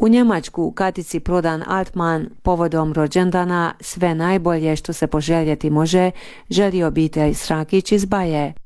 U Njemačku u Katici prodan Altman povodom rođendana sve najbolje što se poželjeti može želi obitelj Srakić iz Baje.